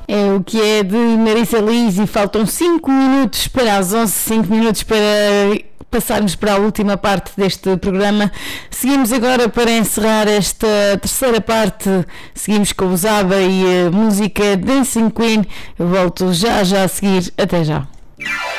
É o que é de Marisa Liz e faltam 5 minutos para as 11, 5 minutos para passarmos para a última parte deste programa. Seguimos agora para encerrar esta terceira parte, seguimos com o Zaba e a música Dancing Queen. Eu volto já a seguir, até já.